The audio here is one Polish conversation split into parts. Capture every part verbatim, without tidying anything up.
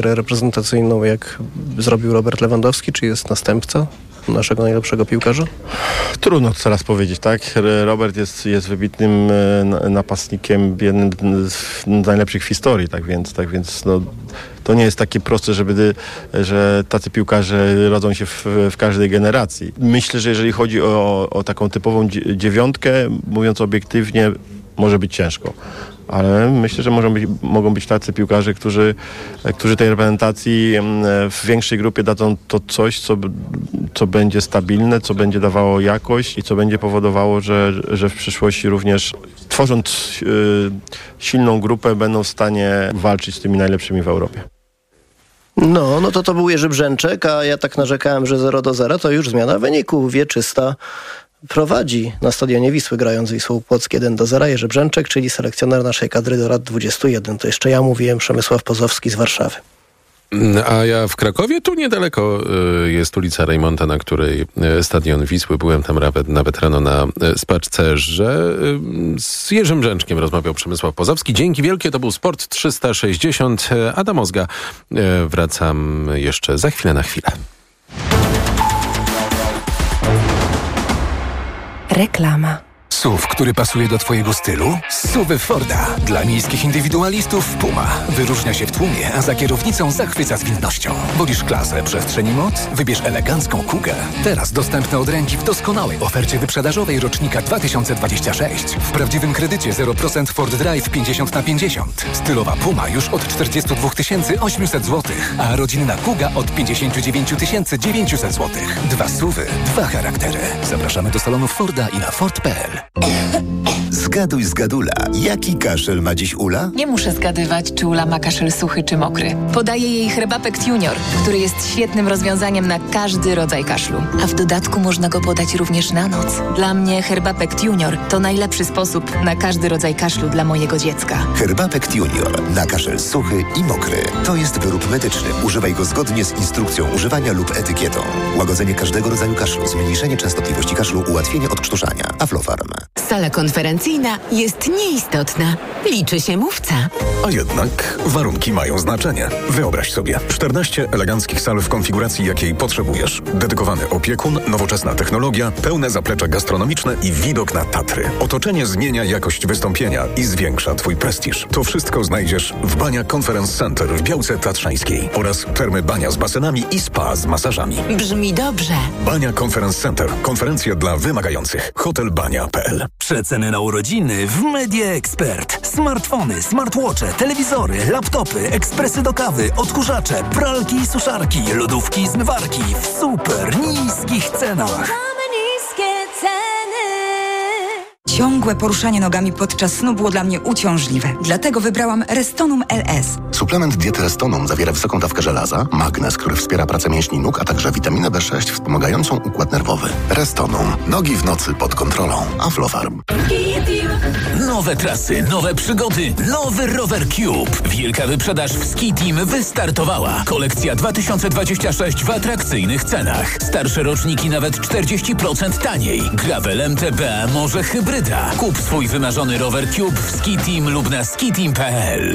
reprezentacyjną, jak zrobił Robert Lewandowski, czy jest następca naszego najlepszego piłkarza? Trudno teraz powiedzieć, tak? Robert jest, jest wybitnym napastnikiem, jednym z najlepszych w historii, tak więc, tak więc no, to nie jest takie proste, żeby, że tacy piłkarze rodzą się w, w każdej generacji. Myślę, że jeżeli chodzi o, o taką typową dziewiątkę, mówiąc obiektywnie, może być ciężko. Ale myślę, że mogą być, mogą być tacy piłkarze, którzy, którzy tej reprezentacji w większej grupie dadzą to coś, co, co będzie stabilne, co będzie dawało jakość i co będzie powodowało, że, że w przyszłości również tworząc yy, silną grupę będą w stanie walczyć z tymi najlepszymi w Europie. No, no to to był Jerzy Brzęczek, a ja tak narzekałem, że zero do zera, to już zmiana wyniku. Wieczysta prowadzi na stadionie Wisły, grając Wisłą Płock jeden do zera. Jerzy Brzęczek, czyli selekcjoner naszej kadry do lat dwudziestu jeden. To jeszcze ja mówiłem, Przemysław Pozowski z Warszawy. A ja w Krakowie, tu niedaleko y, jest ulica Rejmonta, na której y, stadion Wisły. Byłem tam nawet, nawet rano na y, spacerze. Y, z Jerzym Brzęczkiem rozmawiał Przemysław Pozowski. Dzięki wielkie, to był Sport trzysta sześćdziesiąt. Adam Ozga. Y, wracam jeszcze za chwilę na chwilę. Reklama. S U V, który pasuje do Twojego stylu? S U V Forda. Dla miejskich indywidualistów Puma. Wyróżnia się w tłumie, a za kierownicą zachwyca zwinnością. Wolisz klasę, przestrzeń i moc? Wybierz elegancką Kugę. Teraz dostępne od ręki w doskonałej ofercie wyprzedażowej rocznika dwa tysiące dwudziestego szóstego. W prawdziwym kredycie zero procent Ford Drive pięćdziesiąt na pięćdziesiąt. Stylowa Puma już od czterdzieści dwa tysiące osiemset złotych, a rodzinna Kuga od pięćdziesiąt dziewięć tysięcy dziewięćset złotych. Dwa S U V-y, dwa charaktery. Zapraszamy do salonów Forda i na Ford kropka p l. Zgaduj z Gadula. Jaki kaszel ma dziś Ula? Nie muszę zgadywać, czy Ula ma kaszel suchy czy mokry. Podaję jej Herbapekt Junior, który jest świetnym rozwiązaniem na każdy rodzaj kaszlu. A w dodatku można go podać również na noc. Dla mnie Herbapekt Junior to najlepszy sposób na każdy rodzaj kaszlu dla mojego dziecka. Herbapekt Junior na kaszel suchy i mokry. To jest wyrób medyczny. Używaj go zgodnie z instrukcją używania lub etykietą. Łagodzenie każdego rodzaju kaszlu, zmniejszenie częstotliwości kaszlu, ułatwienie odkrztuszania. Aflofarm. Sala konferencyjna jest nieistotna. Liczy się mówca. A jednak warunki mają znaczenie. Wyobraź sobie czternaście eleganckich sal w konfiguracji, jakiej potrzebujesz. Dedykowany opiekun, nowoczesna technologia, pełne zaplecze gastronomiczne i widok na Tatry. Otoczenie zmienia jakość wystąpienia i zwiększa Twój prestiż. To wszystko znajdziesz w Bania Conference Center w Białce Tatrzańskiej oraz termy Bania z basenami i spa z masażami. Brzmi dobrze. Bania Conference Center. Konferencje dla wymagających. hotel bania kropka p l. Przeceny na urodziny w Media Expert. Smartfony, smartwatche, telewizory, laptopy, ekspresy do kawy, odkurzacze, pralki i suszarki, lodówki i zmywarki w super niskich cenach. Ciągłe poruszanie nogami podczas snu było dla mnie uciążliwe. Dlatego wybrałam Restonum L S. Suplement diety Restonum zawiera wysoką dawkę żelaza, magnez, który wspiera pracę mięśni nóg, a także witaminę B sześć wspomagającą układ nerwowy. Restonum. Nogi w nocy pod kontrolą. Aflofarm. Nowe trasy, nowe przygody, nowy Rower Cube. Wielka wyprzedaż w Ski Team wystartowała. Kolekcja dwa tysiące dwadzieścia sześć w atrakcyjnych cenach. Starsze roczniki nawet czterdzieści procent taniej. Gravel M T B, może hybryda. Kup swój wymarzony Rower Cube w Ski Team lub na ski team kropka p l.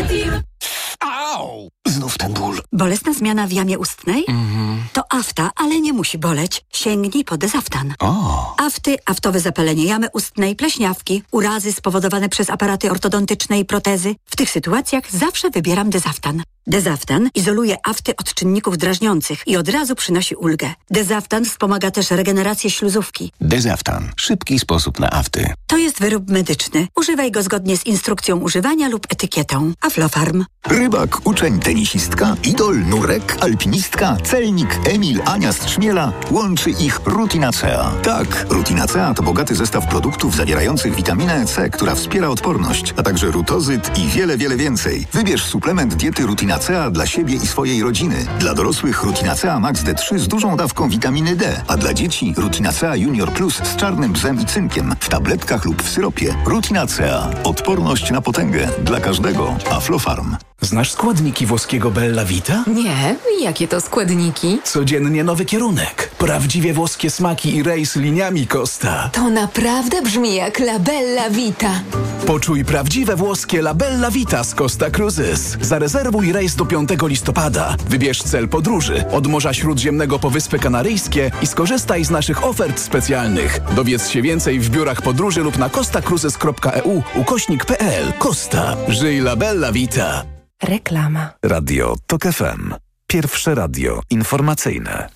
Au! Znów ten ból. Bolesna zmiana w jamie ustnej? Mm-hmm. To afta, ale nie musi boleć. Sięgnij po Dezaftan. O. Afty, aftowe zapalenie jamy ustnej, pleśniawki, urazy spowodowane przez aparaty ortodontyczne i protezy. W tych sytuacjach zawsze wybieram Dezaftan. Dezaftan izoluje afty od czynników drażniących i od razu przynosi ulgę. Dezaftan wspomaga też regenerację śluzówki. Dezaftan. Szybki sposób na afty. To jest wyrób medyczny. Używaj go zgodnie z instrukcją używania lub etykietą. Aflofarm. Rybak, uczeń, tenisistka, idol, nurek, alpinistka, celnik, Emil, Ania z Trzmiela. Łączy ich Rutinacea. Tak, Rutinacea to bogaty zestaw produktów zawierających witaminę C, która wspiera odporność, a także rutozyt i wiele, wiele więcej. Wybierz suplement diety Rutinacea dla siebie i swojej rodziny. Dla dorosłych Rutinacea Max D trzy z dużą dawką witaminy D, a dla dzieci Rutinacea Junior Plus z czarnym bzem i cynkiem w tabletkach lub w syropie. Rutinacea. Odporność na potęgę. Dla każdego. Aflofarm. Znasz składniki włoskiego Bella Vita? Nie, jakie to składniki? Codziennie nowy kierunek. Prawdziwie włoskie smaki i rejs liniami Costa. To naprawdę brzmi jak La Bella Vita. Poczuj prawdziwe włoskie La Bella Vita z Costa Cruises. Zarezerwuj rejs do piątego listopada. Wybierz cel podróży od Morza Śródziemnego po Wyspy Kanaryjskie i skorzystaj z naszych ofert specjalnych. Dowiedz się więcej w biurach podróży lub na costa cruises kropka e u ukośnik kropka p l. Costa. Żyj La Bella Vita. Reklama. Radio Tok F M. Pierwsze radio informacyjne.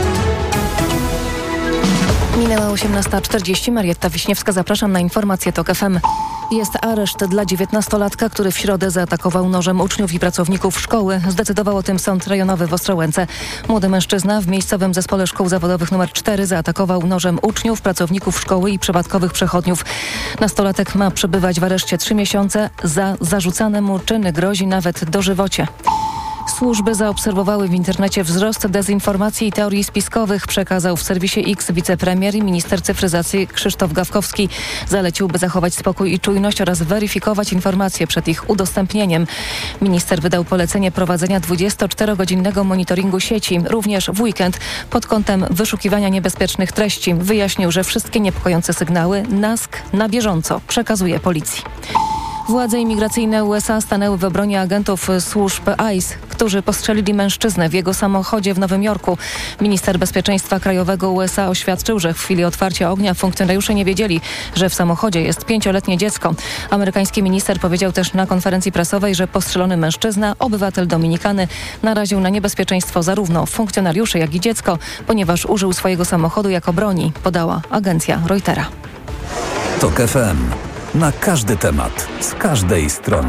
Minęła osiemnasta czterdzieści. Marietta Wiśniewska, zapraszam na informację Tok F M. Jest areszt dla dziewiętnastolatka, który w środę zaatakował nożem uczniów i pracowników szkoły. Zdecydował o tym Sąd Rejonowy w Ostrołęce. Młody mężczyzna w miejscowym zespole szkół zawodowych numer cztery zaatakował nożem uczniów, pracowników szkoły i przypadkowych przechodniów. Nastolatek ma przebywać w areszcie trzy miesiące. Za zarzucane mu czyny grozi nawet dożywocie. Służby zaobserwowały w internecie wzrost dezinformacji i teorii spiskowych, przekazał w serwisie X wicepremier i minister cyfryzacji Krzysztof Gawkowski. Zalecił, by zachować spokój i czujność oraz weryfikować informacje przed ich udostępnieniem. Minister wydał polecenie prowadzenia dwudziestoczterogodzinnego monitoringu sieci, również w weekend, pod kątem wyszukiwania niebezpiecznych treści. Wyjaśnił, że wszystkie niepokojące sygnały N A S K na bieżąco przekazuje policji. Władze imigracyjne U S A stanęły w obronie agentów służb I C E, którzy postrzelili mężczyznę w jego samochodzie w Nowym Jorku. Minister Bezpieczeństwa Krajowego U S A oświadczył, że w chwili otwarcia ognia funkcjonariusze nie wiedzieli, że w samochodzie jest pięcioletnie dziecko. Amerykański minister powiedział też na konferencji prasowej, że postrzelony mężczyzna, obywatel Dominikany, naraził na niebezpieczeństwo zarówno funkcjonariuszy, jak i dziecko, ponieważ użył swojego samochodu jako broni, podała agencja Reutera. Tok F M. Na każdy temat, z każdej strony.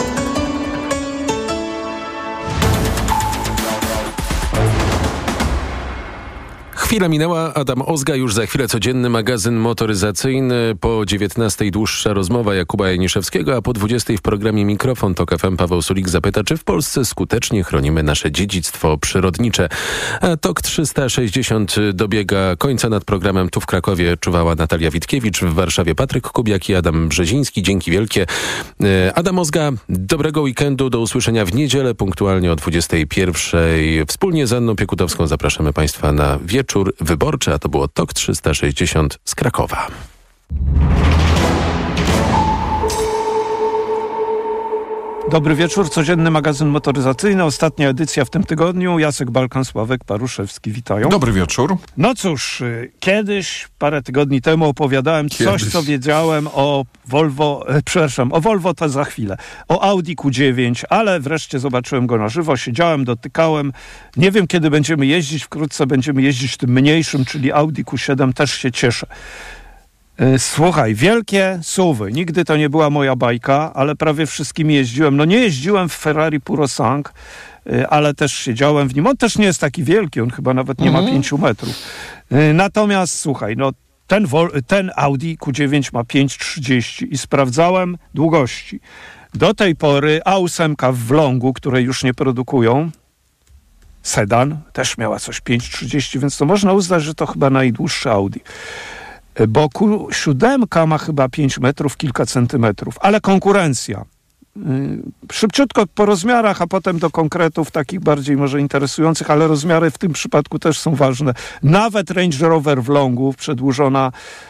Chwila minęła, Adam Ozga, już za chwilę codzienny magazyn motoryzacyjny, po dziewiętnastej dłuższa rozmowa Jakuba Janiszewskiego, a po dwudziestej w programie Mikrofon Tok F M Paweł Sulik zapyta, czy w Polsce skutecznie chronimy nasze dziedzictwo przyrodnicze. A Tok trzysta sześćdziesiąt dobiega końca. Nad programem tu w Krakowie czuwała Natalia Witkiewicz, w Warszawie Patryk Kubiak i Adam Brzeziński. Dzięki wielkie. Adam Ozga, dobrego weekendu, do usłyszenia w niedzielę punktualnie o dwudziestej pierwszej. Wspólnie z Anną Piekutowską zapraszamy Państwa na wieczór wyborczy, a to było Tok trzysta sześćdziesiąt z Krakowa. Dobry wieczór, codzienny magazyn motoryzacyjny, ostatnia edycja w tym tygodniu. Jacek Balkan, Sławek Paruszewski, witają. Dobry wieczór. No cóż, kiedyś, parę tygodni temu opowiadałem Kiedyś. coś, co wiedziałem o Volvo, e, przepraszam, o Volvo to za chwilę, o Audi Q dziewięć, ale wreszcie zobaczyłem go na żywo, siedziałem, dotykałem. Nie wiem, kiedy będziemy jeździć, wkrótce będziemy jeździć tym mniejszym, czyli Audi Q siedem, też się cieszę. Słuchaj, wielkie suwy. Nigdy to nie była moja bajka, ale prawie wszystkimi jeździłem. No nie jeździłem w Ferrari Purosangue, ale też siedziałem w nim. On też nie jest taki wielki, on chyba nawet nie mhm. ma pięciu metrów. Natomiast słuchaj, no ten, ten Audi Q dziewięć ma pięć trzydzieści i sprawdzałem długości. Do tej pory A osiem w Longu, której już nie produkują, sedan, też miała coś pięć trzydzieści, więc to można uznać, że to chyba najdłuższy Audi. Bo Q siedem ma chyba pięć metrów, kilka centymetrów, ale konkurencja. Yy, szybciutko po rozmiarach, a potem do konkretów takich bardziej może interesujących, ale rozmiary w tym przypadku też są ważne. Nawet Range Rover w Longu przedłużona,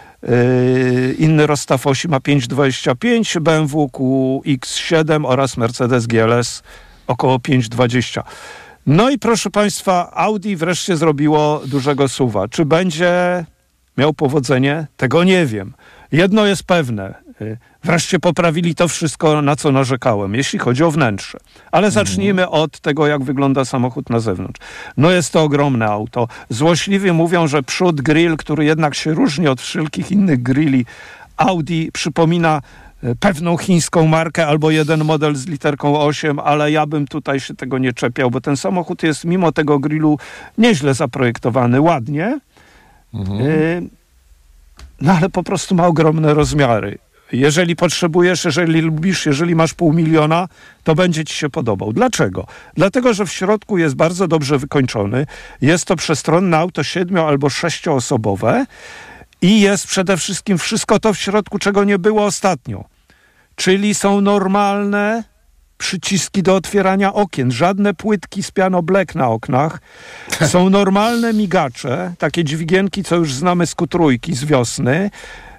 yy, inny rozstaw osi ma pięć dwadzieścia pięć, B M W Q X siedem oraz Mercedes G L S około pięć dwadzieścia. No i proszę Państwa, Audi wreszcie zrobiło dużego suwa. Czy będzie miał powodzenie? Tego nie wiem. Jedno jest pewne. Wreszcie poprawili to wszystko, na co narzekałem, jeśli chodzi o wnętrze. Ale zacznijmy od tego, jak wygląda samochód na zewnątrz. No jest to ogromne auto. Złośliwie mówią, że przód grill, który jednak się różni od wszelkich innych grilli Audi, przypomina pewną chińską markę albo jeden model z literką osiem, ale ja bym tutaj się tego nie czepiał, bo ten samochód jest mimo tego grillu nieźle zaprojektowany, ładnie. Mhm. Y- no ale po prostu ma ogromne rozmiary. Jeżeli potrzebujesz, jeżeli lubisz, jeżeli masz pół miliona, to będzie ci się podobał. Dlaczego? Dlatego, że w środku jest bardzo dobrze wykończony. Jest to przestronne auto siedmiu- albo sześcioosobowe i jest przede wszystkim wszystko to w środku, czego nie było ostatnio. Czyli są normalne przyciski do otwierania okien, żadne płytki z piano black na oknach. Są normalne migacze, takie dźwigienki, co już znamy z Q trzy z wiosny.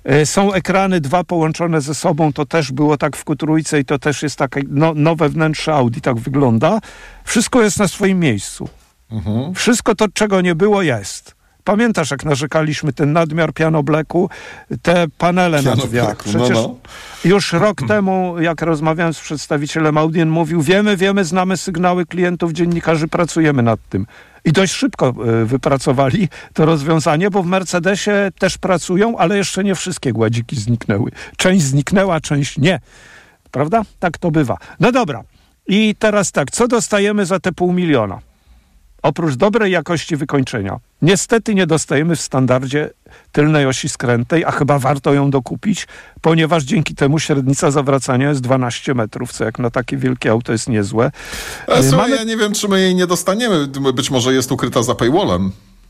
Są ekrany dwa połączone ze sobą, to też było tak w Q trzy i to też jest takie no, nowe wnętrze Audi, tak wygląda. Wszystko jest na swoim miejscu. Mhm. Wszystko to, czego nie było, jest. Pamiętasz, jak narzekaliśmy ten nadmiar pianobleku, te panele na drzwiach. Przecież no, no. już rok temu, jak rozmawiałem z przedstawicielem Audi, mówił, wiemy, wiemy, znamy sygnały klientów, dziennikarzy, pracujemy nad tym. I dość szybko y, wypracowali to rozwiązanie, bo w Mercedesie też pracują, ale jeszcze nie wszystkie gładziki zniknęły. Część zniknęła, część nie. Prawda? Tak to bywa. No dobra. I teraz tak, co dostajemy za te pół miliona? Oprócz dobrej jakości wykończenia. Niestety nie dostajemy w standardzie tylnej osi skrętnej, a chyba warto ją dokupić, ponieważ dzięki temu średnica zawracania jest dwanaście metrów, co jak na takie wielkie auto jest niezłe. A słuchaj, Mamy... ja nie wiem, czy my jej nie dostaniemy. Być może jest ukryta za paywallem.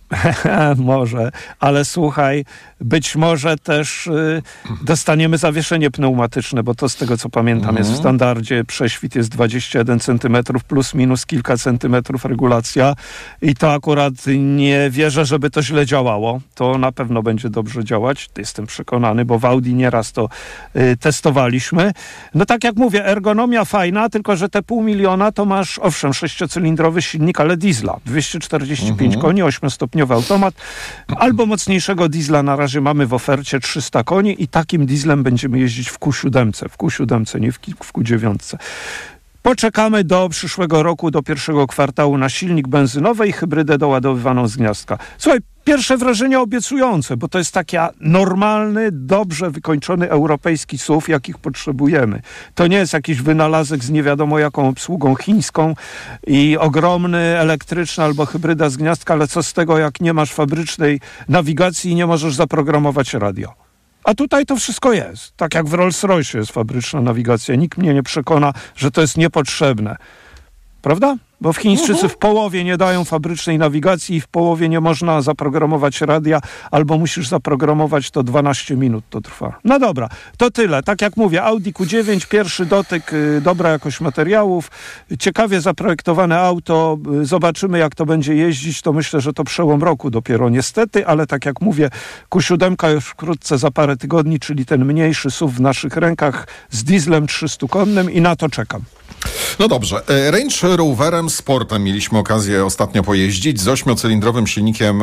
Może, ale słuchaj, być może też y, dostaniemy zawieszenie pneumatyczne, bo to z tego co pamiętam mm. jest w standardzie, prześwit jest dwadzieścia jeden centymetrów plus minus kilka centymetrów regulacja i to akurat nie wierzę, żeby to źle działało. To na pewno będzie dobrze działać, jestem przekonany, bo w Audi nieraz to y, testowaliśmy. No tak jak mówię, ergonomia fajna, tylko że te pół miliona to masz, owszem, sześciocylindrowy silnik, ale diesla, dwieście czterdzieści pięć mm. koni, ośmiostopniowy automat, albo mocniejszego diesla na razie mamy w ofercie trzysta koni i takim dieslem będziemy jeździć w Q siedem, w Q siedem, nie w Q dziewięć. Poczekamy do przyszłego roku, do pierwszego kwartału na silnik benzynowy i hybrydę doładowywaną z gniazdka. Słuchaj, pierwsze wrażenie obiecujące, bo to jest taki normalny, dobrze wykończony europejski S U V, jakich potrzebujemy. To nie jest jakiś wynalazek z nie wiadomo jaką obsługą chińską i ogromny elektryczny albo hybryda z gniazdka, ale co z tego, jak nie masz fabrycznej nawigacji i nie możesz zaprogramować radio. A tutaj to wszystko jest. Tak jak w Rolls-Royce jest fabryczna nawigacja. Nikt mnie nie przekona, że to jest niepotrzebne. Prawda? Bo w Chińczycy w połowie nie dają fabrycznej nawigacji i w połowie nie można zaprogramować radia, albo musisz zaprogramować, to dwanaście minut to trwa. No dobra, to tyle. Tak jak mówię, Audi Q dziewięć, pierwszy dotyk, yy, dobra jakość materiałów, ciekawie zaprojektowane auto, yy, zobaczymy jak to będzie jeździć, to myślę, że to przełom roku dopiero niestety, ale tak jak mówię, Q siedem już wkrótce za parę tygodni, czyli ten mniejszy S U V w naszych rękach z dieslem trzystukonnym i na to czekam. No dobrze, Range Roverem Sportem mieliśmy okazję ostatnio pojeździć z ośmiocylindrowym silnikiem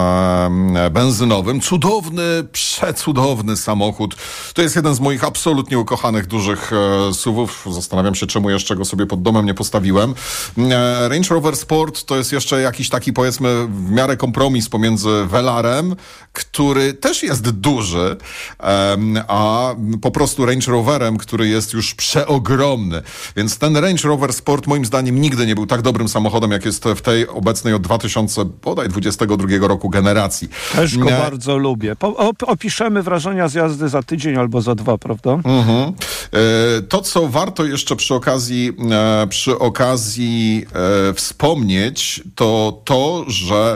e, benzynowym. Cudowny, przecudowny samochód. To jest jeden z moich absolutnie ukochanych dużych e, S U V-ów. Zastanawiam się, czemu jeszcze go sobie pod domem nie postawiłem. E, Range Rover Sport to jest jeszcze jakiś taki, powiedzmy, w miarę kompromis pomiędzy Velarem, który też jest duży, e, a po prostu Range Roverem, który jest już przeogromny. Więc ten Range Rover Sport moim zdaniem nigdy nie był tak dobrym samochodem, jak jest w tej obecnej od dwa tysiące dwudziestego drugiego roku generacji. Też go nie. bardzo lubię. Po, op, opiszemy wrażenia z jazdy za tydzień albo za dwa, prawda? Mhm. E, to, co warto jeszcze przy okazji, e, przy okazji e, wspomnieć, to to, że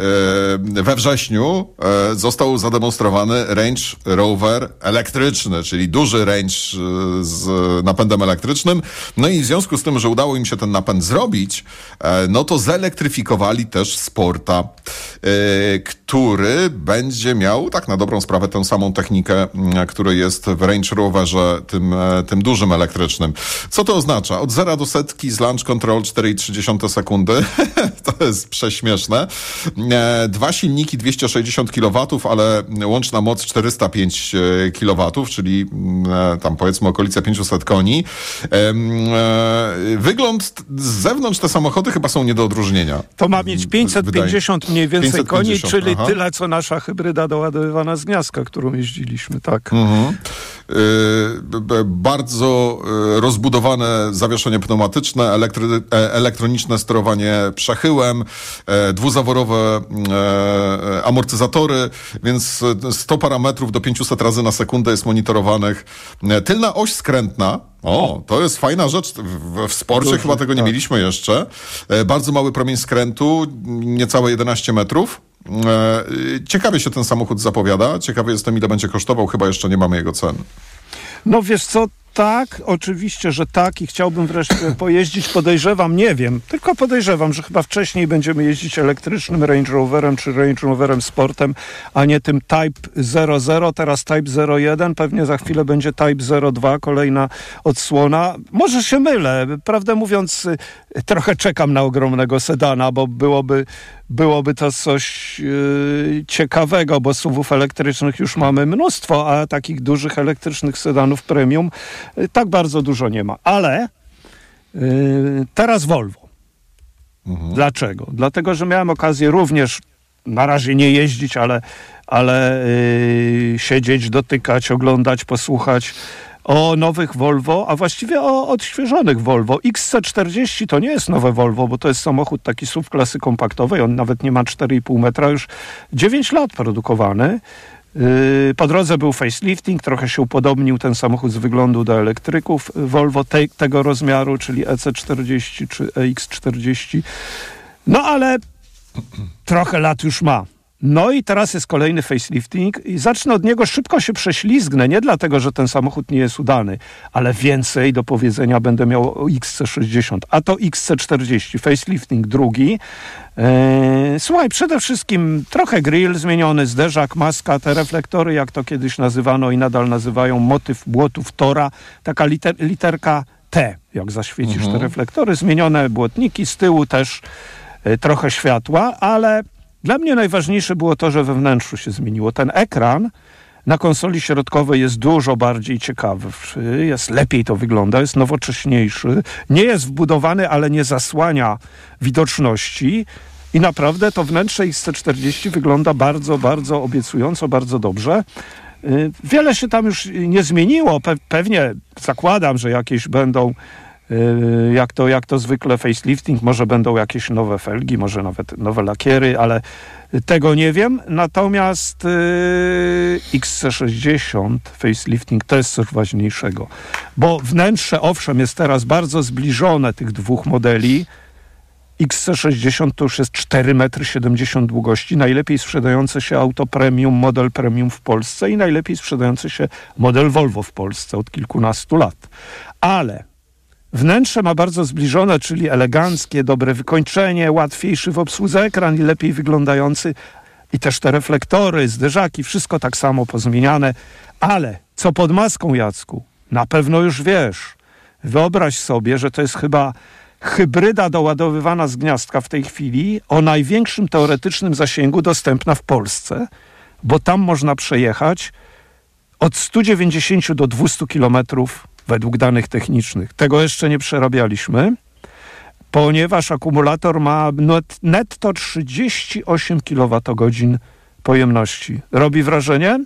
e, we wrześniu e, został zademonstrowany Range Rover elektryczny, czyli duży Range z napędem elektrycznym. No i w związku z tym, że udało im się ten napęd zrobić, no to zelektryfikowali też Sporta, który będzie miał tak na dobrą sprawę tę samą technikę, która jest w Range Roverze, tym, tym dużym elektrycznym. Co to oznacza? Od zera do setki z launch control cztery przecinek trzy sekundy. To jest prześmieszne. Dwa silniki dwieście sześćdziesiąt kilowatów, ale łączna moc czterysta pięć kilowatów, czyli tam powiedzmy okolice pięćset koni. Wygląd z zewnątrz te samochody chyba są nie do odróżnienia. To ma mieć pięćset pięćdziesiąt mniej więcej pięćset pięćdziesiąt, koni, czyli aha. tyle, co nasza hybryda doładowywana z gniazdka, którą jeździliśmy, tak. Mhm. Yy, bardzo rozbudowane zawieszenie pneumatyczne, elektry, elektroniczne sterowanie przechyłem, e, dwuzaworowe e, amortyzatory, więc sto parametrów do pięćset razy na sekundę jest monitorowanych. Tylna oś skrętna, o, to jest fajna rzecz. W, w sporcie Dobrze, chyba tego nie tak. mieliśmy jeszcze. E, bardzo mały promień skrętu, niecałe jedenaście metrów. E, ciekawie się ten samochód zapowiada. Ciekawy jestem, ile będzie kosztował. Chyba jeszcze nie mamy jego ceny. No wiesz co, Tak, oczywiście, że tak i chciałbym wreszcie pojeździć, podejrzewam, nie wiem, tylko podejrzewam, że chyba wcześniej będziemy jeździć elektrycznym Range Roverem czy Range Roverem Sportem, a nie tym Type zero zero, teraz Type zero jeden, pewnie za chwilę będzie Type zero dwa, kolejna odsłona. Może się mylę, prawdę mówiąc, trochę czekam na ogromnego sedana, bo byłoby Byłoby to coś yy, ciekawego, bo suwów elektrycznych już mamy mnóstwo, a takich dużych elektrycznych sedanów premium yy, tak bardzo dużo nie ma. Ale yy, teraz Volvo. Mhm. Dlaczego? Dlatego, że miałem okazję również na razie nie jeździć, ale, ale yy, siedzieć, dotykać, oglądać, posłuchać o nowych Volvo, a właściwie o odświeżonych Volvo. X C czterdzieści to nie jest nowe Volvo, bo to jest samochód taki S U V klasy kompaktowej, on nawet nie ma cztery i pół metra, już dziewięć lat produkowany. Yy, po drodze był facelifting, trochę się upodobnił ten samochód z wyglądu do elektryków Volvo te, tego rozmiaru, czyli E C czterdzieści czy E X czterdzieści. No ale trochę lat już ma. No i teraz jest kolejny facelifting i zacznę od niego, szybko się prześlizgnę, nie dlatego, że ten samochód nie jest udany, ale więcej do powiedzenia będę miał o X C sześćdziesiąt, a to X C czterdzieści, facelifting drugi. Eee, słuchaj, przede wszystkim trochę grill zmieniony, zderzak, maska, te reflektory, jak to kiedyś nazywano i nadal nazywają, motyw błotów Tora, taka liter, literka T, jak zaświecisz mhm. te reflektory, zmienione błotniki, z tyłu też e, trochę światła, ale dla mnie najważniejsze było to, że we wnętrzu się zmieniło. Ten ekran na konsoli środkowej jest dużo bardziej ciekawy, jest lepiej to wygląda, jest nowocześniejszy, nie jest wbudowany, ale nie zasłania widoczności i naprawdę to wnętrze X C czterdzieści wygląda bardzo, bardzo obiecująco, bardzo dobrze. Wiele się tam już nie zmieniło, Pe- pewnie zakładam, że jakieś będą Jak to, jak to zwykle facelifting, może będą jakieś nowe felgi, może nawet nowe lakiery, ale tego nie wiem. Natomiast yy, X C sześćdziesiąt facelifting to jest coś ważniejszego, bo wnętrze owszem jest teraz bardzo zbliżone tych dwóch modeli. X C sześćdziesiąt to już jest cztery metry siedemdziesiąt długości, najlepiej sprzedające się auto premium, model premium w Polsce i najlepiej sprzedający się model Volvo w Polsce od kilkunastu lat. Ale wnętrze ma bardzo zbliżone, czyli eleganckie, dobre wykończenie, łatwiejszy w obsłudze ekran i lepiej wyglądający. I też te reflektory, zderzaki, wszystko tak samo pozmieniane. Ale co pod maską, Jacku? Na pewno już wiesz. Wyobraź sobie, że to jest chyba hybryda doładowywana z gniazdka w tej chwili o największym teoretycznym zasięgu dostępna w Polsce, bo tam można przejechać od stu dziewięćdziesięciu do dwustu kilometrów według danych technicznych. Tego jeszcze nie przerabialiśmy, ponieważ akumulator ma net, netto trzydzieści osiem kilowatogodzin pojemności. Robi wrażenie?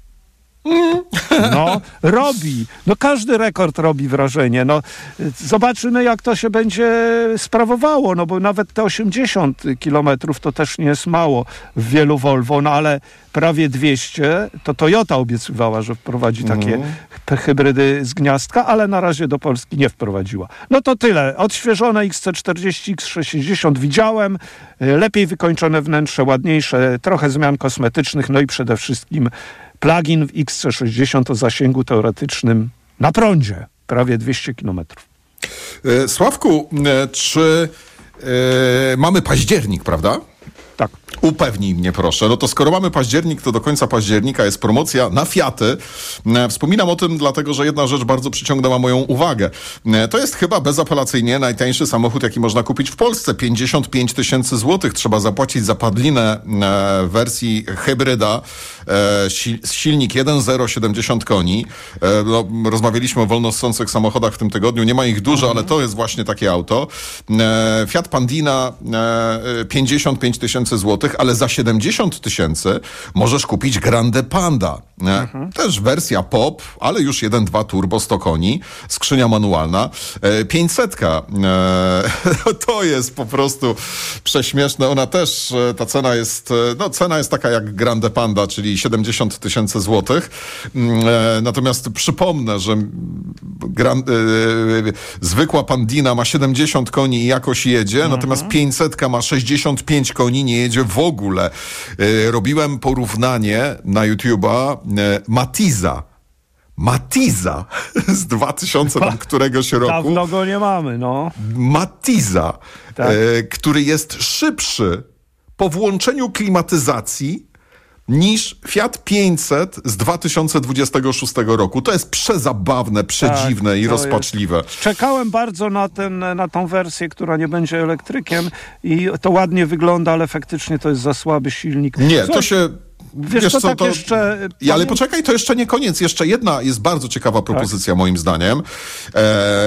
No, robi. No, każdy rekord robi wrażenie. No, zobaczymy, jak to się będzie sprawowało, no bo nawet te osiemdziesiąt kilometrów to też nie jest mało w wielu Volvo, no ale prawie dwieście, to Toyota obiecywała, że wprowadzi takie mm. hybrydy z gniazdka, ale na razie do Polski nie wprowadziła. No to tyle. Odświeżone X C czterdzieści, X C sześćdziesiąt widziałem, lepiej wykończone wnętrze, ładniejsze, trochę zmian kosmetycznych, no i przede wszystkim plug-in w X C sześćdziesiąt o zasięgu teoretycznym na prądzie, prawie dwieście kilometrów. Sławku, czy e, mamy październik, prawda? Tak. Upewnij mnie proszę. No to skoro mamy październik, to do końca października jest promocja na Fiaty. Wspominam o tym dlatego, że jedna rzecz bardzo przyciągnęła moją uwagę. To jest chyba bezapelacyjnie najtańszy samochód, jaki można kupić w Polsce. pięćdziesiąt pięć tysięcy złotych trzeba zapłacić za padlinę w wersji hybryda. Silnik jeden zero siedemdziesiąt koni. No, rozmawialiśmy o wolnossących samochodach w tym tygodniu. Nie ma ich dużo, ale to jest właśnie takie auto. Fiat Pandina pięćdziesiąt pięć tysięcy złotych, ale za siedemdziesiąt tysięcy możesz kupić Grande Panda. Mhm. Też wersja pop, ale już jeden dwa turbo, sto koni, skrzynia manualna. pięćsetka. To jest po prostu prześmieszne. Ona też, ta cena jest, no cena jest taka jak Grande Panda, czyli siedemdziesiąt tysięcy złotych. Natomiast przypomnę, że gran, zwykła Pandina ma siedemdziesiąt koni i jakoś jedzie, mhm. natomiast pięćsetka ma sześćdziesiąt pięć koni, nie jedzie w ogóle. Robiłem porównanie na YouTube'a Matiza. Matiza z dwa tysiące tam któregoś roku. Dawno go nie mamy, no. Matiza, tak. e, który jest szybszy po włączeniu klimatyzacji niż Fiat pięćset z dwa tysiące dwudziestego szóstego roku. To jest przezabawne, przedziwne tak, i rozpaczliwe. Jest. Czekałem bardzo na, ten, na tą wersję, która nie będzie elektrykiem i to ładnie wygląda, ale faktycznie to jest za słaby silnik. Nie, Słuchaj, to się... Wiesz, Wiesz to co, tak to... jeszcze... Ja, ale poczekaj, to jeszcze nie koniec. Jeszcze jedna jest bardzo ciekawa propozycja tak. moim zdaniem. E,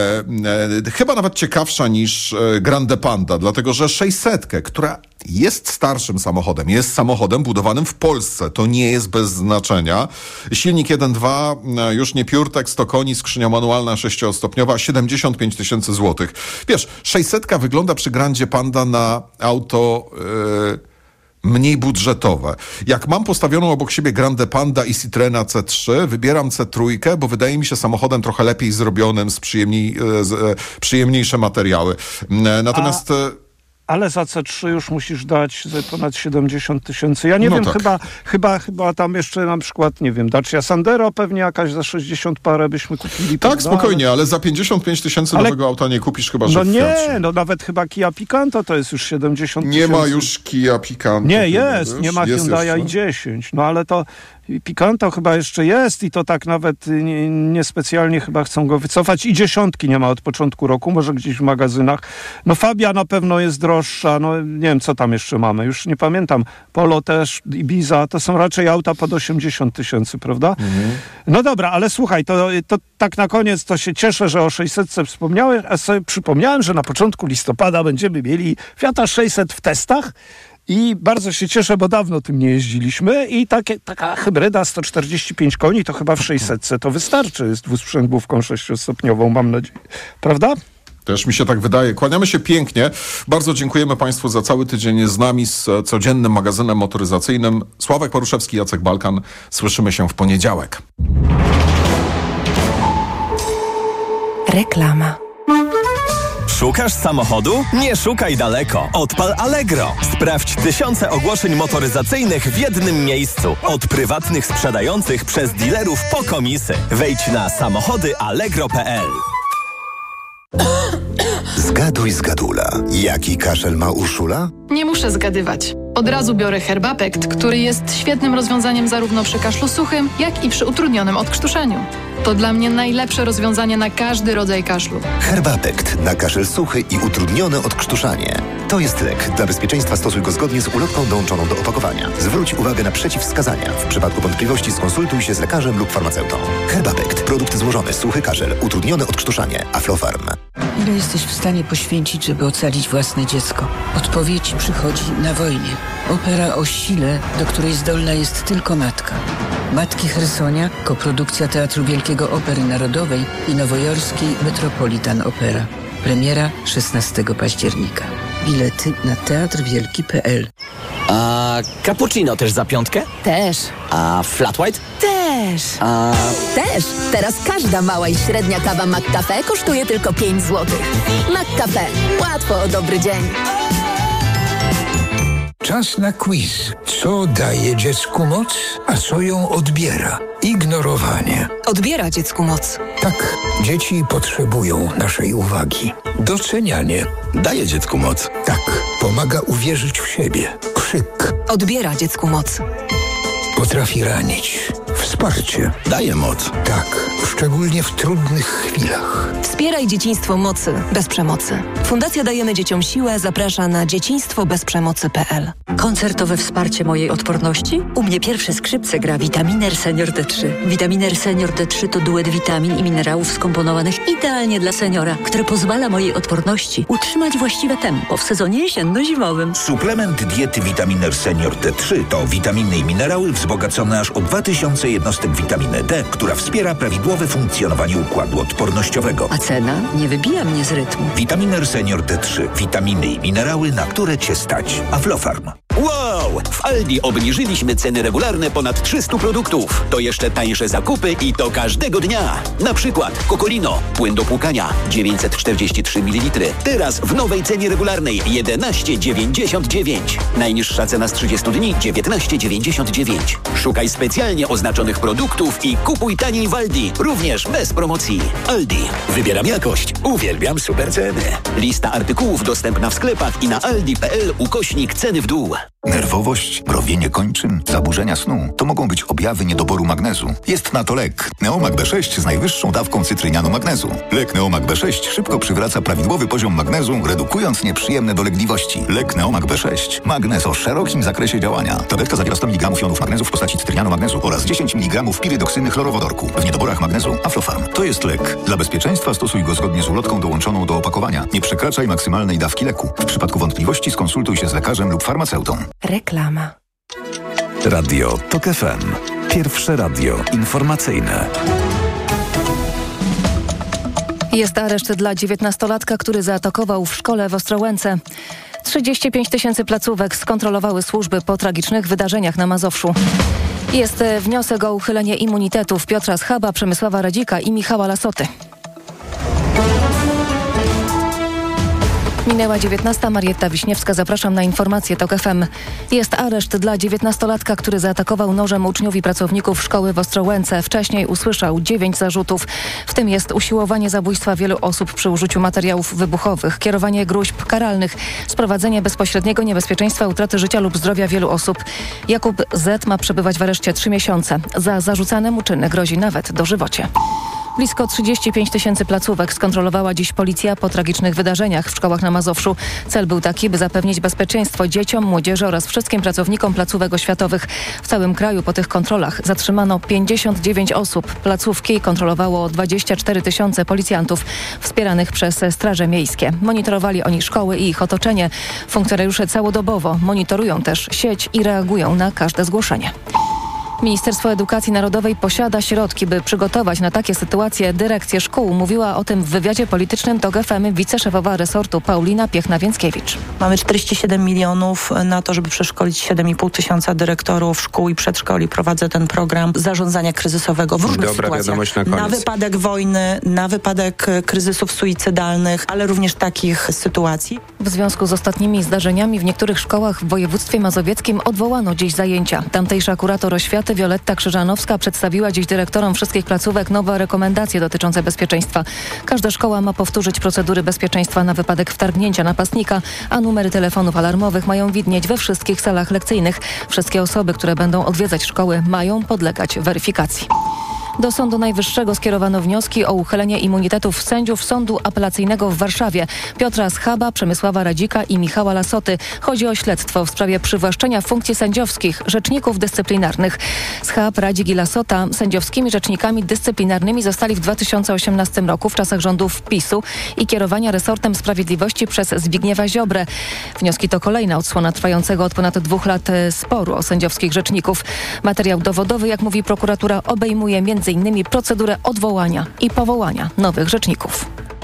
e, chyba nawet ciekawsza niż e, Grande Panda, dlatego że sześćsetkę, która jest starszym samochodem, jest samochodem budowanym w Polsce. To nie jest bez znaczenia. Silnik jeden dwa, już nie PureTech, sto koni, skrzynia manualna sześciostopniowa, siedemdziesiąt pięć tysięcy złotych. Wiesz, sześćsetka wygląda przy Grandzie Panda na auto... E, mniej budżetowe. Jak mam postawioną obok siebie Grande Panda i Citroena C trzy, wybieram C trzy, bo wydaje mi się samochodem trochę lepiej zrobionym, z, przyjemniej, z e, przyjemniejsze materiały. Natomiast... A... Ale za C trzy już musisz dać ponad siedemdziesiąt tysięcy. Ja nie no wiem, tak. chyba, chyba, chyba tam jeszcze na przykład, nie wiem, Dacia Sandero pewnie jakaś za sześćdziesiąt parę byśmy kupili. Tak, prawda? spokojnie, ale za pięćdziesiąt pięć tysięcy ale... nowego auta nie kupisz chyba, że No w nie, Fiacie. no nawet chyba Kia Picanto to jest już siedemdziesiąt tysięcy. Nie ma już Kia Picanto. Nie, jest, wiesz? nie ma jest Hyundai jeszcze? i dziesięć. No ale to Picanto chyba jeszcze jest i to tak nawet nie, niespecjalnie chyba chcą go wycofać. I dziesiątki nie ma od początku roku, może gdzieś w magazynach. No Fabia na pewno jest droższa, no nie wiem co tam jeszcze mamy, już nie pamiętam. Polo też, Ibiza, to są raczej auta pod osiemdziesiąt tysięcy, prawda? Mhm. No dobra, ale słuchaj, to, to tak na koniec to się cieszę, że o sześćsetce wspomniałem, a sobie przypomniałem, że na początku listopada będziemy mieli Fiata sześćset w testach. I bardzo się cieszę, bo dawno tym nie jeździliśmy i takie, taka hybryda sto czterdzieści pięć koni to chyba w sześćsetce to wystarczy z dwusprzęgłówką sześciostopniową, mam nadzieję. Prawda? Też mi się tak wydaje. Kłaniamy się pięknie. Bardzo dziękujemy Państwu za cały tydzień z nami, z codziennym magazynem motoryzacyjnym. Sławek Poruszewski, Jacek Balkan. Słyszymy się w poniedziałek. Reklama. Szukasz samochodu? Nie szukaj daleko. Odpal Allegro. Sprawdź tysiące ogłoszeń motoryzacyjnych w jednym miejscu. Od prywatnych sprzedających przez dealerów po komisy. Wejdź na samochody allegro kropka p l. Zgaduj, zgadula. Jaki kaszel ma Urszula? Nie muszę zgadywać. Od razu biorę Herbapekt, który jest świetnym rozwiązaniem zarówno przy kaszlu suchym, jak i przy utrudnionym odkrztuszaniu. To dla mnie najlepsze rozwiązanie na każdy rodzaj kaszlu. Herbapekt na kaszel suchy i utrudnione odkrztuszanie. To jest lek. Dla bezpieczeństwa stosuj go zgodnie z ulotką dołączoną do opakowania. Zwróć uwagę na przeciwwskazania. W przypadku wątpliwości skonsultuj się z lekarzem lub farmaceutą. Herbapekt. Produkt złożony. Suchy kaszel. Utrudnione odkrztuszanie. Aflofarm. Ile jesteś w stanie poświęcić, żeby ocalić własne dziecko? Odpowiedź przychodzi na wojnie. Opera o sile, do której zdolna jest tylko matka. Matki Chersonia, koprodukcja Teatru Wielkiego Opery Narodowej i nowojorskiej Metropolitan Opera. Premiera szesnastego października. Bilety na teatr wielki kropka p l. A cappuccino też za piątkę? Też. A flat white? Też. A... Też. Teraz każda mała i średnia kawa McCafe kosztuje tylko pięć złotych. McCafe. Łatwo o dobry dzień. Czas na quiz. Co daje dziecku moc, a co ją odbiera? Ignorowanie. Odbiera dziecku moc. Tak, dzieci potrzebują naszej uwagi. Docenianie. Daje dziecku moc. Tak, pomaga uwierzyć w siebie. Krzyk. Odbiera dziecku moc. Potrafi ranić. Wsparcie. Daje moc. Tak, szczególnie w trudnych chwilach. Wspieraj dzieciństwo mocy bez przemocy. Fundacja Dajemy Dzieciom Siłę zaprasza na dzieciństwo bez przemocy kropka p l. Koncertowe wsparcie mojej odporności? U mnie pierwsze skrzypce gra Vitaminer Senior D trzy. Vitaminer Senior D trzy to duet witamin i minerałów skomponowanych idealnie dla seniora, który pozwala mojej odporności utrzymać właściwe tempo w sezonie jesienno-zimowym. Suplement diety Vitaminer Senior D trzy to witaminy i minerały wzbogacone aż o dwa tysiące jednostek witaminy D, która wspiera prawidłowe funkcjonowanie układu odpornościowego. A cena nie wybija mnie z rytmu. Vitaminer Senior D trzy. Witaminy i minerały, na które Cię stać. Aflofarm. Wow! W Aldi obniżyliśmy ceny regularne ponad trzysta produktów. To jeszcze tańsze zakupy i to każdego dnia. Na przykład Kokolino, płyn do płukania dziewięćset czterdzieści trzy mililitry. Teraz w nowej cenie regularnej jedenaście dziewięćdziesiąt dziewięć. Najniższa cena z trzydziestu dni dziewiętnaście dziewięćdziesiąt dziewięć. Szukaj specjalnie oznaczonych produktów i kupuj taniej w Aldi, również bez promocji. Aldi. Wybieram jakość. Uwielbiam super ceny. Lista artykułów dostępna w sklepach i na aldi.pl ukośnik ceny w dół. Nerwowość, mrowienie kończyn, zaburzenia snu to mogą być objawy niedoboru magnezu. Jest na to lek Neomag B sześć z najwyższą dawką cytrynianu magnezu. Lek Neomag B sześć szybko przywraca prawidłowy poziom magnezu, redukując nieprzyjemne dolegliwości. Lek Neomag B sześć. Magnez o szerokim zakresie działania. Tabletka zawiera sto miligramów jonów magnezu w postaci cytrynianu magnezu oraz dziesięć miligramów pirydoksyny chlorowodorku. W niedoborach magnezu Aflofarm. To jest lek. Dla bezpieczeństwa stosuj go zgodnie z ulotką dołączoną do opakowania. Nie przekraczaj maksymalnej dawki leku. W przypadku wątpliwości skonsultuj się z lekarzem lub farmaceutą. Reklama. Radio TOK F M. Pierwsze radio informacyjne. Jest areszt dla dziewiętnastolatka, który zaatakował w szkole w Ostrołęce. trzydzieści pięć tysięcy placówek skontrolowały służby po tragicznych wydarzeniach na Mazowszu. Jest wniosek o uchylenie immunitetów Piotra Schaba, Przemysława Radzika i Michała Lasoty. Minęła dziewiętnasta. Marietta Wiśniewska. Zapraszam na informacje TOK F M. Jest areszt dla dziewiętnastolatka, który zaatakował nożem uczniów i pracowników szkoły w Ostrołęce. Wcześniej usłyszał dziewięć zarzutów. W tym jest usiłowanie zabójstwa wielu osób przy użyciu materiałów wybuchowych, kierowanie gróźb karalnych, sprowadzenie bezpośredniego niebezpieczeństwa utraty życia lub zdrowia wielu osób. Jakub Z. ma przebywać w areszcie trzy miesiące. Za zarzucane mu czyny grozi nawet dożywocie. Blisko trzydzieści pięć tysięcy placówek skontrolowała dziś policja po tragicznych wydarzeniach w szkołach na Mazowszu. Cel był taki, by zapewnić bezpieczeństwo dzieciom, młodzieży oraz wszystkim pracownikom placówek oświatowych. W całym kraju po tych kontrolach zatrzymano pięćdziesiąt dziewięć osób. Placówki kontrolowało dwadzieścia cztery tysiące policjantów wspieranych przez straże miejskie. Monitorowali oni szkoły i ich otoczenie. Funkcjonariusze całodobowo monitorują też sieć i reagują na każde zgłoszenie. Ministerstwo Edukacji Narodowej posiada środki, by przygotować na takie sytuacje dyrekcje szkół. Mówiła o tym w wywiadzie politycznym TOK F M wiceszefowa resortu Paulina Piechna-Więckiewicz. Mamy czterdzieści siedem milionów na to, żeby przeszkolić siedem i pół tysiąca dyrektorów szkół i przedszkoli. Prowadzę ten program zarządzania kryzysowego w różnych Dobra sytuacjach. wiadomość na koniec. Na wypadek wojny, na wypadek kryzysów suicydalnych, ale również takich sytuacji. W związku z ostatnimi zdarzeniami w niektórych szkołach w województwie mazowieckim odwołano dziś zajęcia. Tamtejsza kurator oświaty Wioletta Krzyżanowska przedstawiła dziś dyrektorom wszystkich placówek nowe rekomendacje dotyczące bezpieczeństwa. Każda szkoła ma powtórzyć procedury bezpieczeństwa na wypadek wtargnięcia napastnika, a numery telefonów alarmowych mają widnieć we wszystkich salach lekcyjnych. Wszystkie osoby, które będą odwiedzać szkoły, mają podlegać weryfikacji. Do Sądu Najwyższego skierowano wnioski o uchylenie immunitetów sędziów Sądu Apelacyjnego w Warszawie. Piotra Schaba, Przemysława Radzika i Michała Lasoty. Chodzi o śledztwo w sprawie przywłaszczenia funkcji sędziowskich, rzeczników dyscyplinarnych. Schab, Radzik i Lasota sędziowskimi rzecznikami dyscyplinarnymi zostali w dwa tysiące osiemnastym roku w czasach rządów PiSu i kierowania resortem sprawiedliwości przez Zbigniewa Ziobrę. Wnioski to kolejna odsłona trwającego od ponad dwóch lat sporu o sędziowskich rzeczników. Materiał dowodowy, jak mówi prokuratura, obejmuje między innymi procedurę odwołania i powołania nowych rzeczników.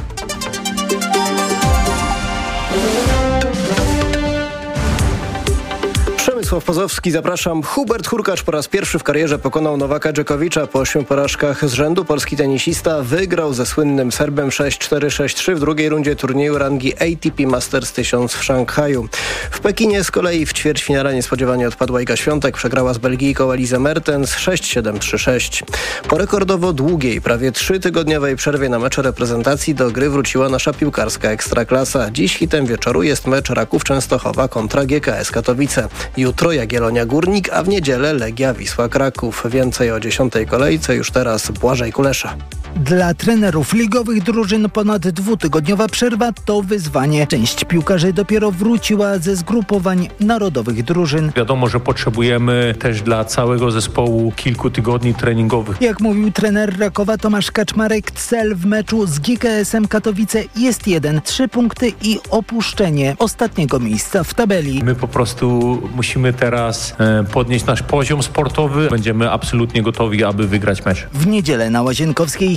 Przemysław Pozowski, zapraszam. Hubert Hurkacz po raz pierwszy w karierze pokonał Nowaka Dżokowicza po ośmiu porażkach z rzędu. Polski tenisista wygrał ze słynnym Serbem sześć cztery sześć trzy w drugiej rundzie turnieju rangi A T P Masters tysiąc w Szanghaju. W Pekinie z kolei w ćwierćfinale niespodziewanie odpadła Iga Świątek, przegrała z Belgijką Elizę Mertens sześć siedem trzy sześć. Po rekordowo długiej, prawie trzytygodniowej przerwie na mecze reprezentacji do gry wróciła nasza piłkarska ekstraklasa. Dziś hitem wieczoru jest mecz Raków Częstochowa kontra G K S Katowice. Jutro Jagiellonia Górnik, a w niedzielę Legia Wisła Kraków. Więcej o dziesiątej kolejce już teraz Błażej Kulesza. Dla trenerów ligowych drużyn ponad dwutygodniowa przerwa to wyzwanie. Część piłkarzy dopiero wróciła ze zgrupowań narodowych drużyn. Wiadomo, że potrzebujemy też dla całego zespołu kilku tygodni treningowych. Jak mówił trener Rakowa Tomasz Kaczmarek, cel w meczu z G K S-em Katowice jest jeden. Trzy punkty i opuszczenie ostatniego miejsca w tabeli. My po prostu musimy teraz e, podnieść nasz poziom sportowy. Będziemy absolutnie gotowi, aby wygrać mecz. W niedzielę na Łazienkowskiej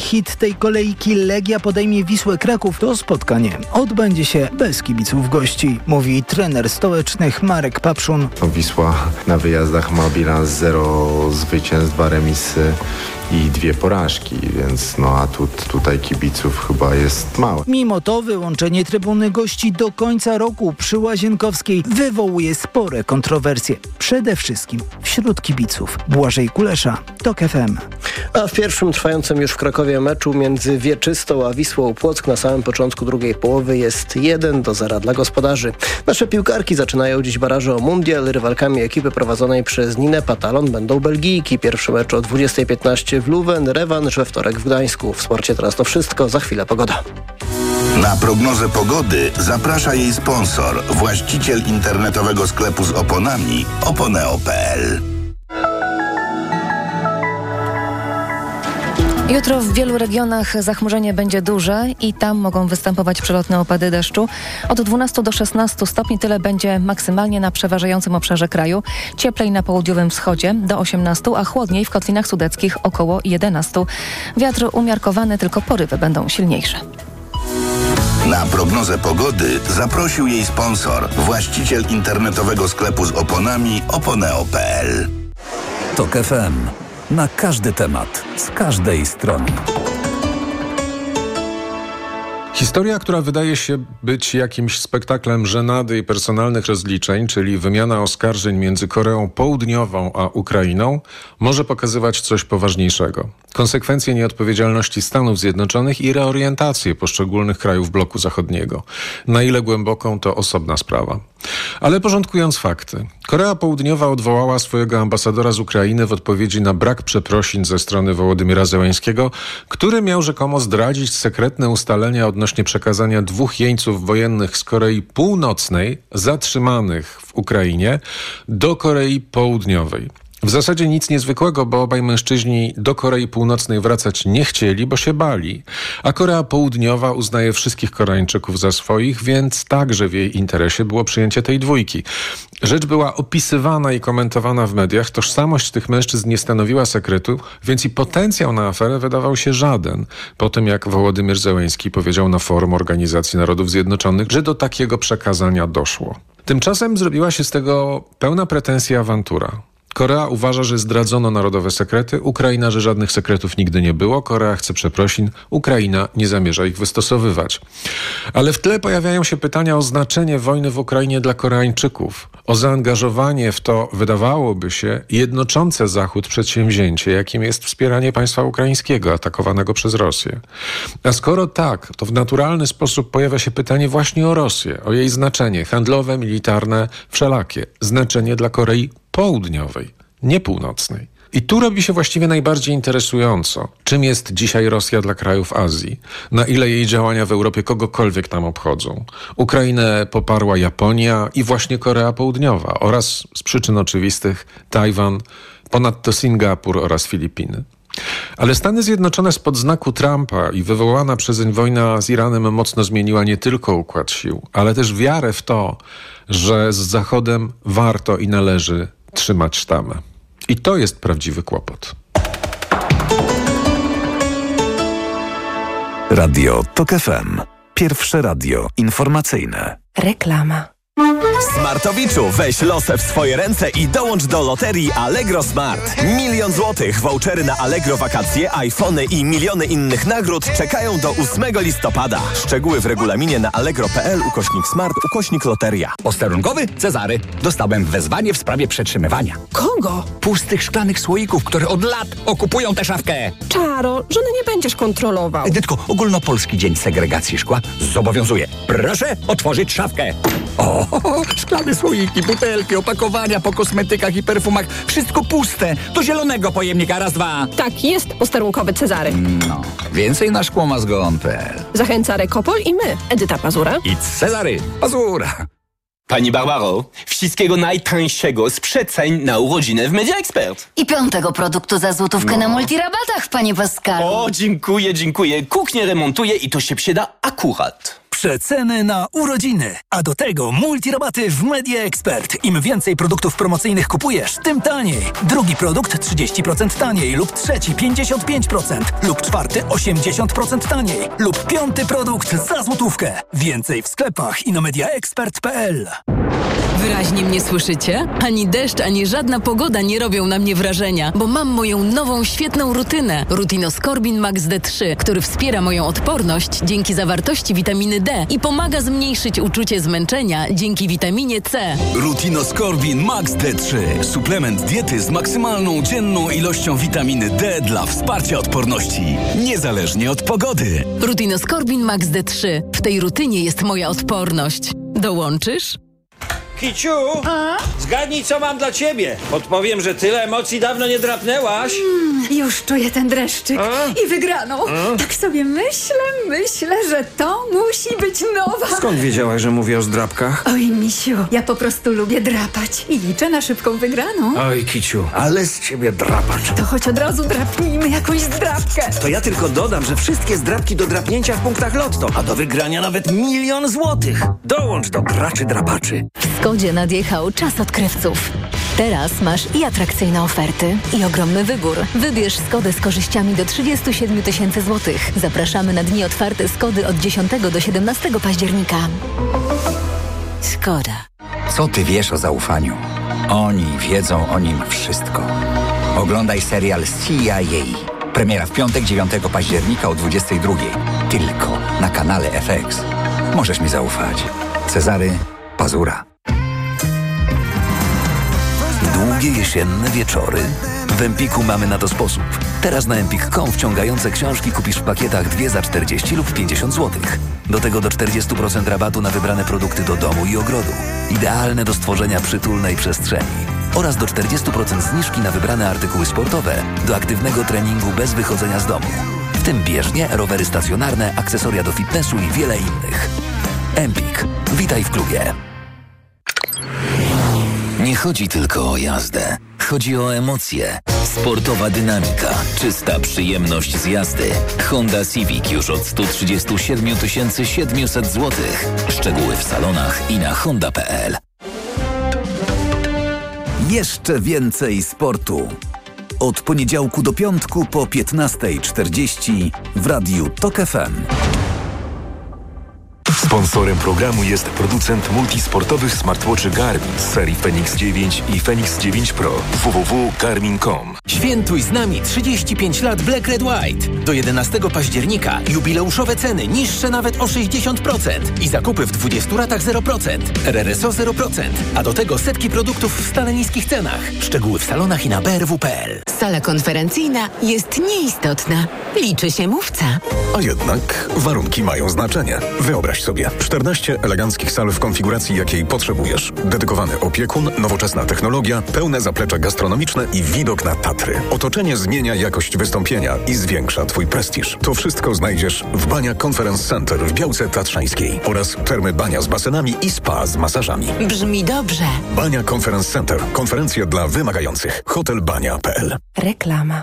hit tej kolejki Legia podejmie Wisłę Kraków, to spotkanie odbędzie się bez kibiców gości, mówi trener stołecznych Marek Papszun. Wisła na wyjazdach ma bilans zero zwycięstw, dwa remisy i dwie porażki, więc no a tu, tutaj kibiców chyba jest mało. Mimo to wyłączenie trybuny gości do końca roku przy Łazienkowskiej wywołuje spore kontrowersje. Przede wszystkim wśród kibiców. Błażej Kulesza, TOK F M. A w pierwszym trwającym już w Krakowie meczu między Wieczystą a Wisłą Płock na samym początku drugiej połowy jest jeden do zera dla gospodarzy. Nasze piłkarki zaczynają dziś baraże o mundial. Rywalkami ekipy prowadzonej przez Ninę Patalon będą Belgijki. Pierwszy mecz o dwudziestej piętnaście w Leuven, rewanż we wtorek w Gdańsku. W sporcie teraz to wszystko, za chwilę pogoda. Na prognozę pogody zaprasza jej sponsor, właściciel internetowego sklepu z oponami oponeo kropka p l. Jutro w wielu regionach zachmurzenie będzie duże i tam mogą występować przelotne opady deszczu. Od dwunastu do szesnastu stopni tyle będzie maksymalnie na przeważającym obszarze kraju. Cieplej na południowym wschodzie do osiemnastu, a chłodniej w kotlinach sudeckich około jedenastu. Wiatr umiarkowany, tylko porywy będą silniejsze. Na prognozę pogody zaprosił jej sponsor, właściciel internetowego sklepu z oponami oponeo kropka p l. TOK F M. Na każdy temat, z każdej strony. Historia, która wydaje się być jakimś spektaklem żenady i personalnych rozliczeń, czyli wymiana oskarżeń między Koreą Południową a Ukrainą, może pokazywać coś poważniejszego. Konsekwencje nieodpowiedzialności Stanów Zjednoczonych i reorientację poszczególnych krajów bloku zachodniego. Na ile głęboką, to osobna sprawa. Ale porządkując fakty. Korea Południowa odwołała swojego ambasadora z Ukrainy w odpowiedzi na brak przeprosin ze strony Wołodymyra Zełenskiego, który miał rzekomo zdradzić sekretne ustalenia odnośnie przekazania dwóch jeńców wojennych z Korei Północnej, zatrzymanych w Ukrainie, do Korei Południowej. W zasadzie nic niezwykłego, bo obaj mężczyźni do Korei Północnej wracać nie chcieli, bo się bali. A Korea Południowa uznaje wszystkich Koreańczyków za swoich, więc także w jej interesie było przyjęcie tej dwójki. Rzecz była opisywana i komentowana w mediach. Tożsamość tych mężczyzn nie stanowiła sekretu, więc i potencjał na aferę wydawał się żaden. Po tym, jak Wołodymyr Zełenski powiedział na forum Organizacji Narodów Zjednoczonych, że do takiego przekazania doszło. Tymczasem zrobiła się z tego pełna pretensja awantura. Korea uważa, że zdradzono narodowe sekrety, Ukraina, że żadnych sekretów nigdy nie było, Korea chce przeprosin, Ukraina nie zamierza ich wystosowywać. Ale w tle pojawiają się pytania o znaczenie wojny w Ukrainie dla Koreańczyków, o zaangażowanie w to, wydawałoby się, jednoczące Zachód przedsięwzięcie, jakim jest wspieranie państwa ukraińskiego atakowanego przez Rosję. A skoro tak, to w naturalny sposób pojawia się pytanie właśnie o Rosję, o jej znaczenie handlowe, militarne, wszelakie, znaczenie dla Korei Południowej, nie północnej. I tu robi się właściwie najbardziej interesująco, czym jest dzisiaj Rosja dla krajów Azji, na ile jej działania w Europie kogokolwiek tam obchodzą. Ukrainę poparła Japonia i właśnie Korea Południowa oraz z przyczyn oczywistych Tajwan, ponadto Singapur oraz Filipiny. Ale Stany Zjednoczone spod znaku Trumpa i wywołana przezeń wojna z Iranem mocno zmieniła nie tylko układ sił, ale też wiarę w to, że z Zachodem warto i należy trzymać sztamę. I to jest prawdziwy kłopot. Radio TOK F M. Pierwsze radio informacyjne. Reklama. Smartowiczu, weź losę w swoje ręce i dołącz do loterii Allegro Smart. Milion złotych, vouchery na Allegro wakacje, iPhony i miliony innych nagród czekają do ósmego listopada. Szczegóły w regulaminie na allegro.pl ukośnik smart ukośnik loteria. Posterunkowy Cezary. Dostałem wezwanie w sprawie przetrzymywania. Kogo? Pustych szklanych słoików, które od lat okupują tę szafkę. Czaro, żony nie będziesz kontrolował. Edytko, ogólnopolski dzień segregacji szkła zobowiązuje. Proszę otworzyć szafkę. O, szklane słoiki, butelki, opakowania po kosmetykach i perfumach. Wszystko puste. Do zielonego pojemnika. Raz, dwa. Tak jest, posterunkowy Cezary. No, więcej na szkłomazgon kropka p l. Zachęca Rekopol i my, Edyta Pazura i Cezary Pazura. Pani Barbaro, wszystkiego najtańszego z przeceń na urodzinę w Media Expert. I piątego produktu za złotówkę no. na multirabatach, panie Pascalu. O, dziękuję, dziękuję. Kuchnię remontuję i to się przyda akurat. Przeceny na urodziny, a do tego multirabaty w Media Expert. Im więcej produktów promocyjnych kupujesz, tym taniej. Drugi produkt trzydzieści procent taniej lub trzeci pięćdziesiąt pięć procent lub czwarty osiemdziesiąt procent taniej lub piąty produkt za złotówkę. Więcej w sklepach i na mediaexpert kropka p l. Wyraźnie mnie słyszycie? Ani deszcz, ani żadna pogoda nie robią na mnie wrażenia, bo mam moją nową, świetną rutynę. Rutinoskorbin Max D trzy, który wspiera moją odporność dzięki zawartości witaminy D i pomaga zmniejszyć uczucie zmęczenia dzięki witaminie C. Rutinoskorbin Max D trzy. Suplement diety z maksymalną dzienną ilością witaminy D dla wsparcia odporności, niezależnie od pogody. Rutinoskorbin Max D trzy. W tej rutynie jest moja odporność. Dołączysz? Kiciu, a? Zgadnij, co mam dla ciebie. Podpowiem, że tyle emocji dawno nie drapnęłaś. Mm, już czuję ten dreszczyk a? i wygraną. A? Tak sobie myślę, myślę, że to musi być nowa. Skąd wiedziałaś, że mówię o zdrapkach? Oj, misiu, ja po prostu lubię drapać i liczę na szybką wygraną. Oj, Kiciu, ale z ciebie drapacz. To choć od razu drapnijmy jakąś zdrapkę. To ja tylko dodam, że wszystkie zdrapki do drapnięcia w punktach Lotto, a do wygrania nawet milion złotych. Dołącz do graczy drapaczy. W Skodzie nadjechał czas odkrywców. Teraz masz i atrakcyjne oferty, i ogromny wybór. Wybierz Skodę z korzyściami do trzydzieści siedem tysięcy złotych. Zapraszamy na dni otwarte Skody od dziesiątego do siedemnastego października. Skoda. Co ty wiesz o zaufaniu? Oni wiedzą o nim wszystko. Oglądaj serial C I A. Premiera w piątek, dziewiątego października o dwudziestej drugiej. Tylko na kanale F X. Możesz mi zaufać. Cezary Pazura. Długie jesienne wieczory? W Empiku mamy na to sposób. Teraz na empik kropka com wciągające książki kupisz w pakietach dwie za czterdzieści lub pięćdziesiąt złotych. Do tego do czterdzieści procent rabatu na wybrane produkty do domu i ogrodu. Idealne do stworzenia przytulnej przestrzeni. Oraz do czterdzieści procent zniżki na wybrane artykuły sportowe do aktywnego treningu bez wychodzenia z domu. W tym bieżnie, rowery stacjonarne, akcesoria do fitnessu i wiele innych. Empik. Witaj w klubie. Nie chodzi tylko o jazdę. Chodzi o emocje. Sportowa dynamika, czysta przyjemność z jazdy. Honda Civic już od sto trzydzieści siedem tysięcy siedemset złotych. Szczegóły w salonach i na honda kropka p l. Jeszcze więcej sportu. Od poniedziałku do piątku po piętnasta czterdzieści w Radiu Tok F M. Sponsorem programu jest producent multisportowych smartwatchy Garmin z serii Fenix dziewięć i Fenix dziewięć Pro. w w w kropka garmin kropka com. Świętuj z nami trzydzieści pięć lat Black Red White. Do jedenastego października jubileuszowe ceny niższe nawet o sześćdziesiąt procent i zakupy w dwudziestu ratach zero procent. R R S O zero procent. A do tego setki produktów w stale niskich cenach. Szczegóły w salonach i na b r w kropka p l. Sala konferencyjna jest nieistotna. Liczy się mówca. A jednak warunki mają znaczenie. Wyobraź sobie czternaście eleganckich sal w konfiguracji, jakiej potrzebujesz. Dedykowany opiekun, nowoczesna technologia, pełne zaplecze gastronomiczne i widok na Tatry. Otoczenie zmienia jakość wystąpienia i zwiększa Twój prestiż. To wszystko znajdziesz w Bania Conference Center w Białce Tatrzańskiej oraz termy Bania z basenami i spa z masażami. Brzmi dobrze. Bania Conference Center. Konferencje dla wymagających. hotel bania kropka p l. Reklama.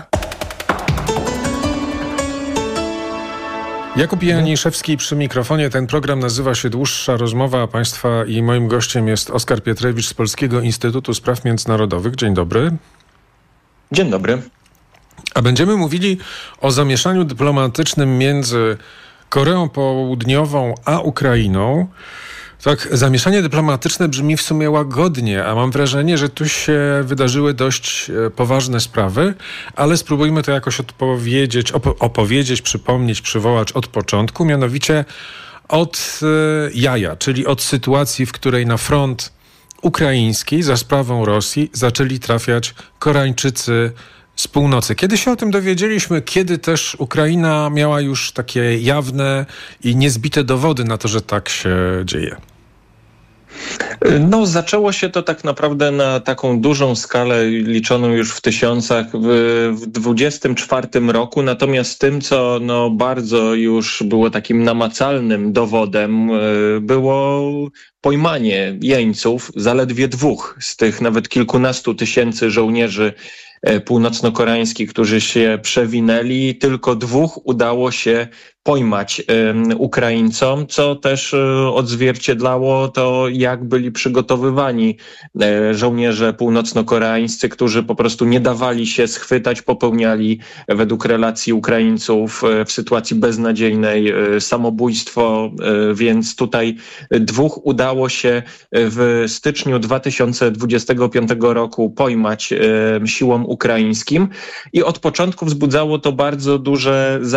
Jakub Janiszewski przy mikrofonie. Ten program nazywa się Dłuższa Rozmowa, a Państwa i moim gościem jest Oskar Pietrewicz z Polskiego Instytutu Spraw Międzynarodowych. Dzień dobry. Dzień dobry. A będziemy mówili o zamieszaniu dyplomatycznym między Koreą Południową a Ukrainą. Tak, zamieszanie dyplomatyczne brzmi w sumie łagodnie, a mam wrażenie, że tu się wydarzyły dość poważne sprawy, ale spróbujmy to jakoś odpowiedzieć, op- opowiedzieć, przypomnieć, przywołać od początku, mianowicie od y, jaja, czyli od sytuacji, w której na front ukraiński za sprawą Rosji zaczęli trafiać Koreańczycy z północy. Kiedy się o tym dowiedzieliśmy? Kiedy też Ukraina miała już takie jawne i niezbite dowody na to, że tak się dzieje? No, zaczęło się to tak naprawdę na taką dużą skalę, liczoną już w tysiącach w, w dwudziestym czwartym roku. Natomiast tym, co no, bardzo już było takim namacalnym dowodem, było pojmanie jeńców, zaledwie dwóch z tych nawet kilkunastu tysięcy żołnierzy północno-koreańskich, którzy się przewinęli. Tylko dwóch udało się pojmać um, Ukraińcom, co też um, odzwierciedlało to, jak byli przygotowywani um, żołnierze północno-koreańscy, którzy po prostu nie dawali się schwytać, popełniali według relacji Ukraińców um, w sytuacji beznadziejnej um, samobójstwo, um, więc tutaj dwóch udało się w styczniu dwa tysiące dwudziestego piątego roku pojmać um, siłom ukraińskim i od początku wzbudzało to bardzo duże